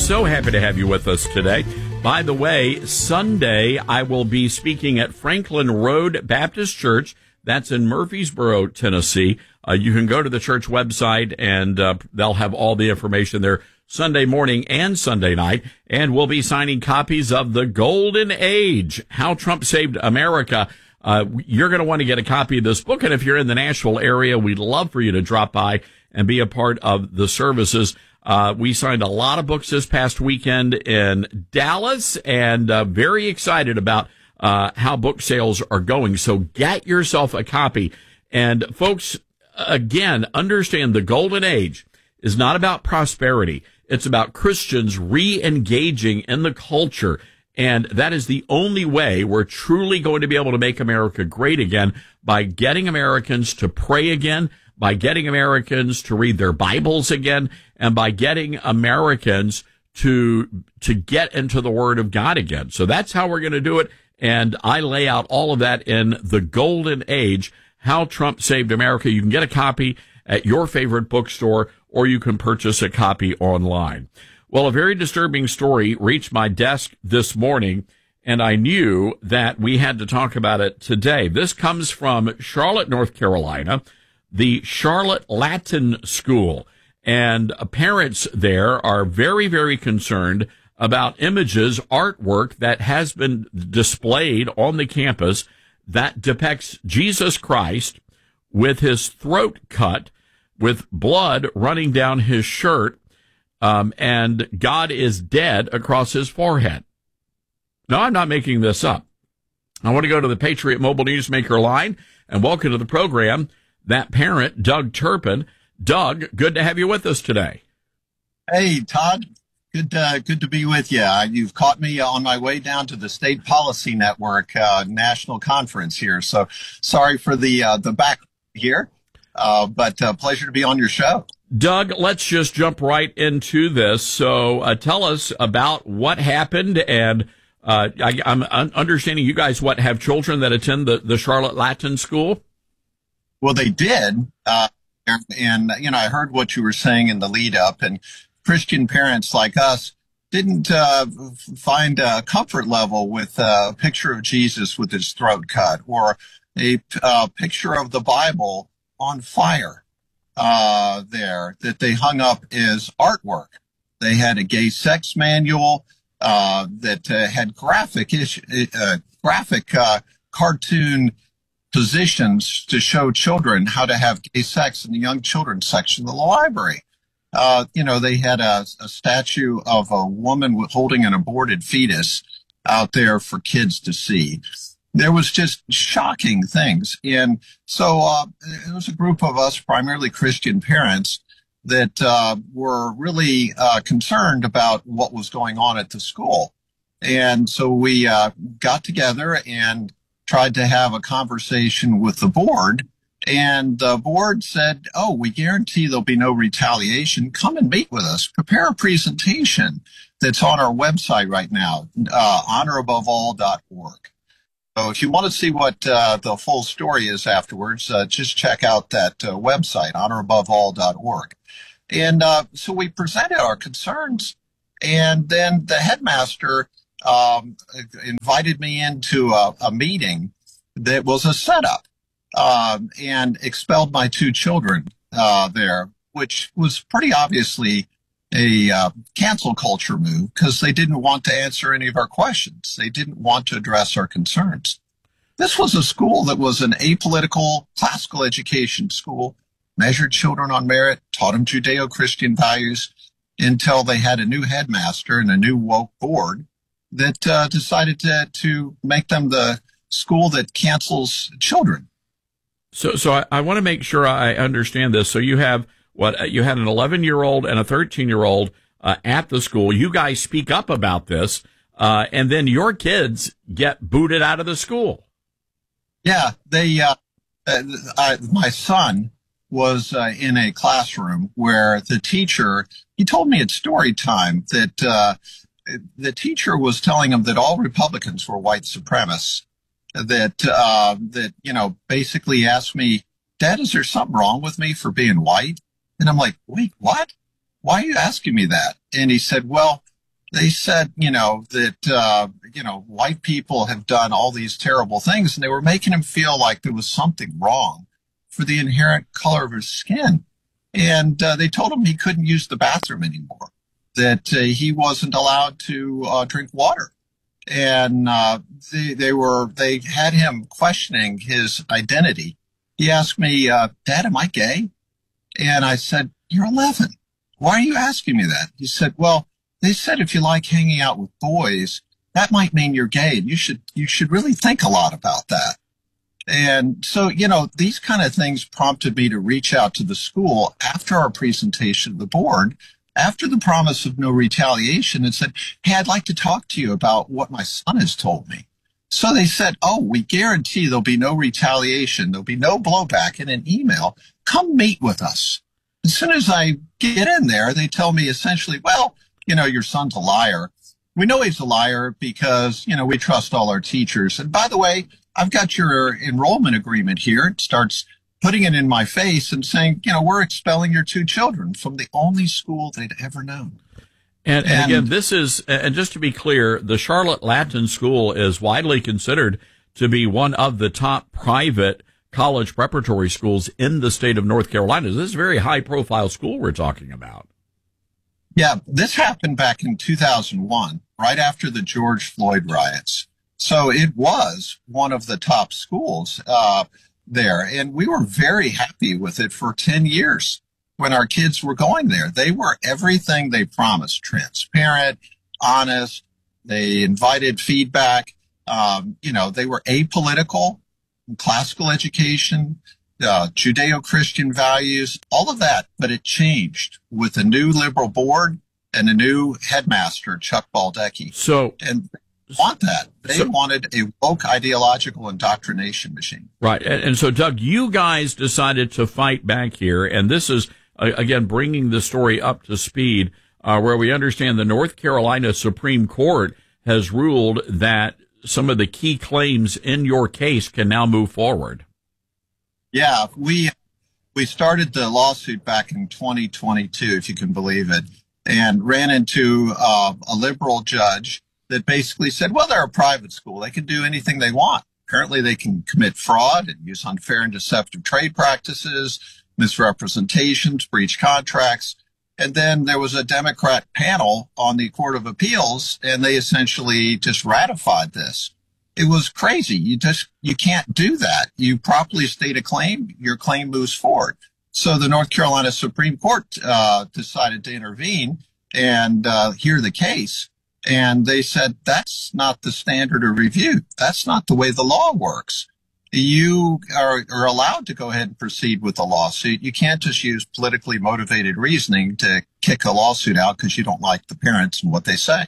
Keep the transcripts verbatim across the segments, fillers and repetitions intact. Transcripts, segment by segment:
So happy to have you with us today. By the way, Sunday I will be speaking at Franklin Road Baptist Church. That's in Murfreesboro, Tennessee. Uh, you can go to the church website and uh, they'll have all the information there Sunday morning and Sunday night. And we'll be signing copies of The Golden Age, How Trump Saved America. Uh, you're going to want to get a copy of this book. And if you're in the Nashville area, we'd love for you to drop by and be a part of the services. Uh, we signed a lot of books this past weekend in Dallas and uh, very excited about uh, how book sales are going. So get yourself a copy. And folks, again, understand the Golden Age is not about prosperity. It's about Christians re-engaging in the culture. And that is the only way we're truly going to be able to make America great again, by getting Americans to pray again, by getting Americans to read their Bibles again, and by getting Americans to to get into the Word of God again. So that's how we're going to do it. And I lay out all of that in The Golden Age, How Trump Saved America. You can get a copy at your favorite bookstore, or you can purchase a copy online. Well, a very disturbing story reached my desk this morning, and I knew that we had to talk about it today. This comes from Charlotte, North Carolina, the Charlotte Latin School. And parents there are very, very concerned about images, artwork that has been displayed on the campus that depicts Jesus Christ with his throat cut, with blood running down his shirt, um, and God is dead across his forehead. No, I'm not making this up. I want to go to the Patriot Mobile Newsmaker line and welcome to the program that parent, Doug Turpin. Doug, good to have you with us today. Hey, Todd. Good, uh, good to be with you. Uh, you've caught me on my way down to the State Policy Network uh, national conference here. So sorry for the uh, the back here, uh, but uh, pleasure to be on your show. Doug, let's just jump right into this. So uh, tell us about what happened. And uh, I, I'm understanding you guys, what, have children that attend the, the Charlotte Latin School? Well, they did. Uh, and, and, you know, I heard what you were saying in the lead up, and Christian parents like us didn't uh, find a comfort level with a picture of Jesus with his throat cut, or a uh, picture of the Bible on fire uh, there that they hung up as artwork. They had a gay sex manual uh, that uh, had graphic ish, uh, graphic uh, cartoon positions to show children how to have gay sex in the young children's section of the library. Uh, you know, they had a, a statue of a woman with, holding an aborted fetus out there for kids to see. There was just shocking things. And so uh, it was a group of us, primarily Christian parents, that uh, were really uh, concerned about what was going on at the school. And so we uh, got together and tried to have a conversation with the board, and the board said, oh, we guarantee there'll be no retaliation. Come and meet with us. Prepare a presentation that's on our website right now, uh, honor above all dot org. So if you want to see what uh, the full story is afterwards, uh, just check out that uh, website, honor above all dot org. And uh, so we presented our concerns, and then the headmaster Um, invited me into a, a meeting that was a setup, um, and expelled my two children uh, there, which was pretty obviously a uh, cancel culture move, because they didn't want to answer any of our questions. They didn't want to address our concerns. This was a school that was an apolitical classical education school, measured children on merit, taught them Judeo-Christian values, until they had a new headmaster and a new woke board that uh, decided to, to make them the school that cancels children. So, so I, I want to make sure I understand this. So you have what? You had an eleven-year-old and a thirteen-year-old uh, at the school. You guys speak up about this, uh, and then your kids get booted out of the school. Yeah, they. Uh, uh, I, my son was uh, in a classroom where the teacher. He told me at story time that. Uh, The teacher was telling him that all Republicans were white supremacists, that, uh, that, you know, basically asked me, Dad, is there something wrong with me for being white? And I'm like, wait, what? Why are you asking me that? And he said, well, They said, you know, that, uh, you know, white people have done all these terrible things, and they were making him feel like there was something wrong for the inherent color of his skin. And uh, they told him he couldn't use the bathroom anymore, that uh, he wasn't allowed to uh, drink water. And uh, they, they were, they had him questioning his identity. He asked me, uh, Dad, am I gay? And I said, you're eleven. Why are you asking me that? He said, well, they said if you like hanging out with boys, that might mean you're gay, and you should you should really think a lot about that. And so, you know, these kind of things prompted me to reach out to the school after our presentation to the board, after the promise of no retaliation, and said, hey, I'd like to talk to you about what my son has told me. So they said, oh, we guarantee there'll be no retaliation. There'll be no blowback in an email. Come meet with us. As soon as I get in there, they tell me essentially, well, you know, your son's a liar. We know he's a liar because, you know, we trust all our teachers. And by the way, I've got your enrollment agreement here. It starts putting it in my face and saying, you know, we're expelling your two children from the only school they'd ever known. And, and, and again, this is, and just to be clear, the Charlotte Latin School is widely considered to be one of the top private college preparatory schools in the state of North Carolina. This is a very high profile school we're talking about. Yeah, this happened back in two thousand one, right after the George Floyd riots. So it was one of the top schools uh, there. And we were very happy with it for ten years when our kids were going there. They were everything they promised: transparent, honest. They invited feedback. Um, you know, they were apolitical, classical education, uh, Judeo-Christian values, all of that. But it changed with a new liberal board and a new headmaster, Chuck Baldecki. So, and they want that. They so, wanted a woke ideological indoctrination machine. Right. And, and so, Doug, you guys decided to fight back here. And this is, uh, again, bringing the story up to speed, uh, where we understand the North Carolina Supreme Court has ruled that some of the key claims in your case can now move forward. Yeah, we we started the lawsuit back in twenty twenty-two, if you can believe it, and ran into uh, a liberal judge that basically said, well, they're a private school. They can do anything they want. Apparently, they can commit fraud and use unfair and deceptive trade practices, misrepresentations, breach contracts. And then there was a Democrat panel on the Court of Appeals, and they essentially just ratified this. It was crazy. You just, you can't do that. You properly state a claim, your claim moves forward. So the North Carolina Supreme Court uh, decided to intervene and uh, hear the case. And they said, that's not the standard of review. That's not the way the law works. You are, are allowed to go ahead and proceed with the lawsuit. You can't just use politically motivated reasoning to kick a lawsuit out because you don't like the parents and what they say.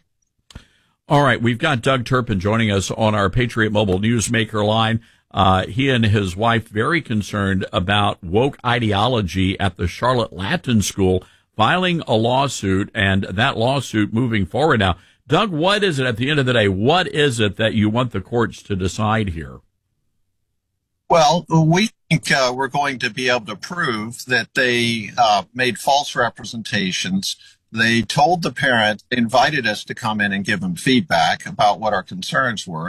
All right. We've got Doug Turpin joining us on our Patriot Mobile Newsmaker line. Uh, he and his wife very concerned about woke ideology at the Charlotte Latin School, filing a lawsuit, and that lawsuit moving forward. Now, Doug, what is it at the end of the day? What is it that you want the courts to decide here? Well, we think uh, we're going to be able to prove that they uh, made false representations. They told the parent, they invited us to come in and give them feedback about what our concerns were.